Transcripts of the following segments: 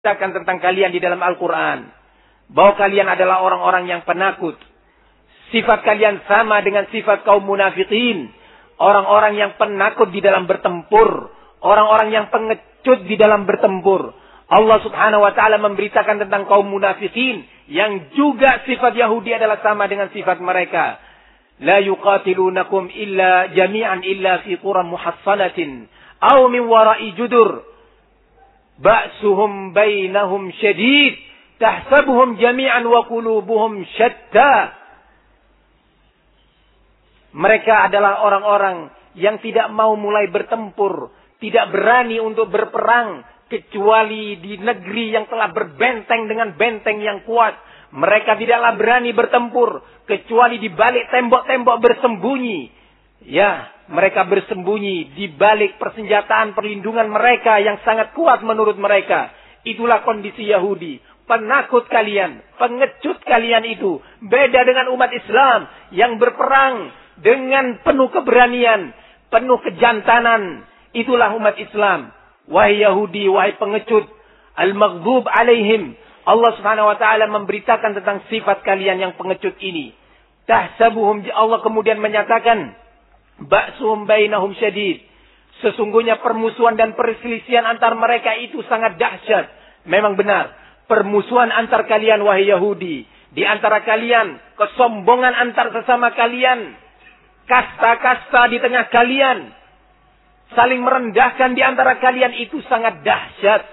Katakan tentang kalian di dalam Al-Quran bahwa kalian adalah orang-orang yang penakut. Sifat kalian sama dengan sifat kaum munafikin. Orang-orang yang penakut di dalam bertempur. Orang-orang yang pengecut di dalam bertempur. Allah subhanahu wa ta'ala memberitakan tentang kaum munafikin. Yang juga sifat Yahudi adalah sama dengan sifat mereka. La yuqatilunakum illa jami'an illa fi quram muhassanatin. Aw min wara'i judur. Ba'suhum bainahum syadid. Tahsabuhum jami'an wa qulubuhum syatta. Mereka adalah orang-orang yang tidak mau mulai bertempur. Tidak berani untuk berperang. Kecuali di negeri yang telah berbenteng dengan benteng yang kuat. Mereka tidaklah berani bertempur. Kecuali di balik tembok-tembok bersembunyi. Ya, mereka bersembunyi di balik persenjataan perlindungan mereka yang sangat kuat menurut mereka. Itulah kondisi Yahudi. Penakut kalian, pengecut kalian itu. Beda dengan umat Islam yang berperang dengan penuh keberanian, penuh kejantanan. Itulah umat Islam. Wahai Yahudi, wahai pengecut, al-maghdub alaihim. Allah subhanahu wa ta'ala memberitakan tentang sifat kalian yang pengecut ini. Tahsabuhum, Allah kemudian menyatakan, ba'suhum bainahum syadid. Sesungguhnya permusuhan dan perselisihan antar mereka itu sangat dahsyat. Memang benar. Permusuhan antar kalian, wahai Yahudi. Di antara kalian, kesombongan antar sesama kalian. Kasta-kasta di tengah kalian. Saling merendahkan di antara kalian itu sangat dahsyat.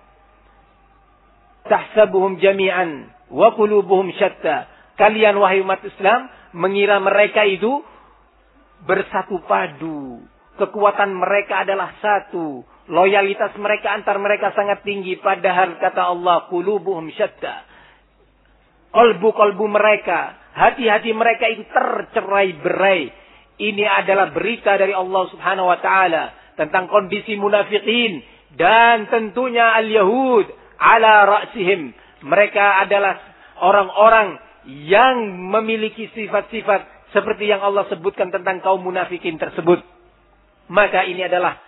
Tahsabuhum jami'an wa qulubuhum syatta. Kalian wahai umat Islam mengira mereka itu bersatu padu. Kekuatan mereka adalah satu. Loyalitas mereka antar mereka sangat tinggi. Padahal kata Allah, qulubuhum syatta. Kolbu-kolbu mereka, hati-hati mereka itu tercerai-berai. Ini adalah berita dari Allah subhanahu wa ta'ala tentang kondisi munafikin. Dan tentunya al-Yahud ala ra'sihim. Mereka adalah orang-orang yang memiliki sifat-sifat seperti yang Allah sebutkan tentang kaum munafikin tersebut. Maka ini adalah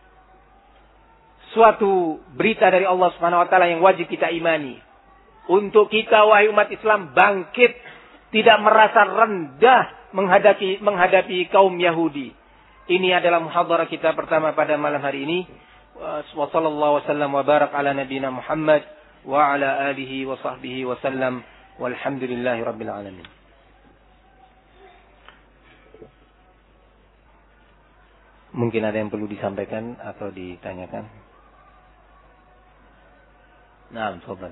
suatu berita dari Allah subhanahu wa ta'ala yang wajib kita imani. Untuk kita wahai umat Islam bangkit. Tidak merasa rendah menghadapi kaum Yahudi. Ini adalah muhadarah kita pertama pada malam hari ini. Wa sallallahu wasallam wa barak ala nabiyina Muhammad wa ala alihi wa sahbihi wa sallam. Walhamdulillahi rabbil alamin. Mungkin ada yang perlu disampaikan atau ditanyakan. Naam, sobat.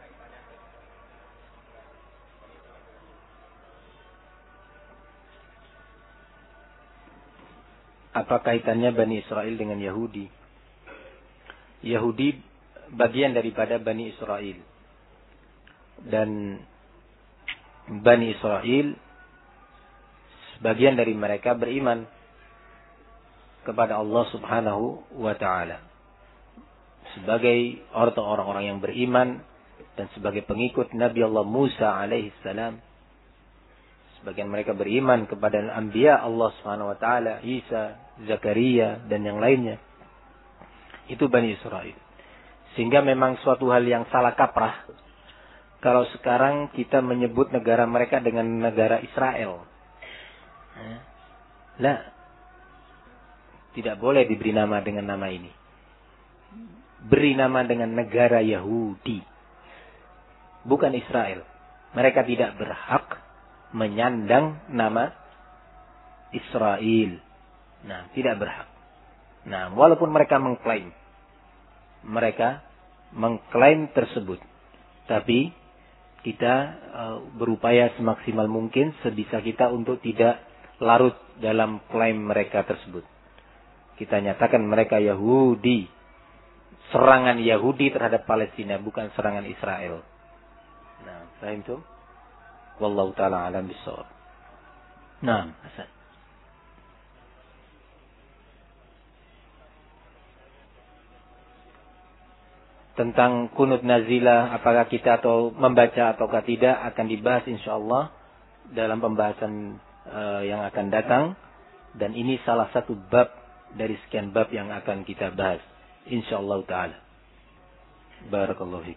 Apa kaitannya Bani Israel dengan Yahudi? Yahudi bagian daripada Bani Israel. Dan Bani Israel sebagian dari mereka beriman kepada Allah subhanahu wa ta'ala. Sebagai orang-orang yang beriman dan sebagai pengikut Nabi Allah Musa alaihi salam. Sebagian mereka beriman kepada Anbiya Allah subhanahu wa ta'ala, Isa, Zakaria, dan yang lainnya. Itu Bani Israel. Sehingga memang suatu hal yang salah kaprah. Kalau sekarang kita menyebut negara mereka dengan negara Israel. Lah. Tidak boleh diberi nama dengan nama ini. Beri nama dengan negara Yahudi. Bukan Israel. Mereka tidak berhak menyandang nama Israel. Nah, tidak berhak. Nah, walaupun mereka mengklaim tersebut. Tapi kita berupaya semaksimal mungkin sebisa kita untuk tidak larut dalam klaim mereka tersebut. Kita nyatakan mereka Yahudi. Serangan Yahudi terhadap Palestina, bukan serangan Israel. Nah, paham itu? Wallahu ta'ala alam bisawab. Nah, Hasan. Tentang kunut nazilah, apakah kita atau membaca ataukah tidak, akan dibahas insyaallah dalam pembahasan yang akan datang. Dan ini salah satu bab dari sekian bab yang akan kita bahas insyaallah ta'ala. Barakallahu fiik.